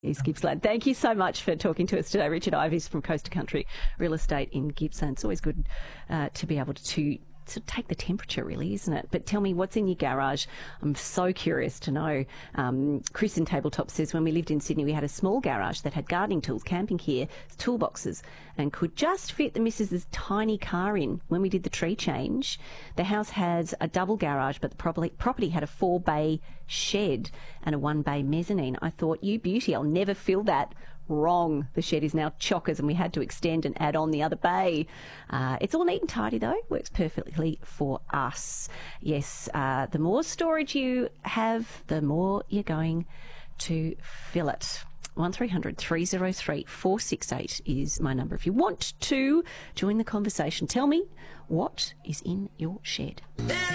Is Gippsland. Thank you so much for talking to us today. Richard Ives from Coast to Country Real Estate in Gippsland. It's always good to be able to take the temperature, really, isn't it? But tell me, what's in your garage? I'm so curious to know. Chris in Tabletop says, when we lived in Sydney, we had a small garage that had gardening tools, camping gear, toolboxes, and could just fit the missus's tiny car in. When we did the tree change, the house had a double garage, but the property had a 4-bay shed and a 1-bay mezzanine. I thought, you beauty, I'll never fill that. Wrong. The shed is now chockers and we had to extend and add on the other bay. It's all neat and tidy though. Works perfectly for us. Yes, the more storage you have, the more you're going to fill it. 1300 303 468 is my number. If you want to join the conversation, tell me what is in your shed.